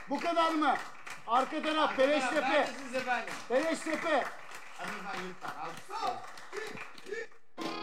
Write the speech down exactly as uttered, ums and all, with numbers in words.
Bu kadar mı? Arka taraf Arka taraf Beleştepe. neredesiniz efendim? Beleştepe. Hadi efendim lütfen. Alkışlayalım.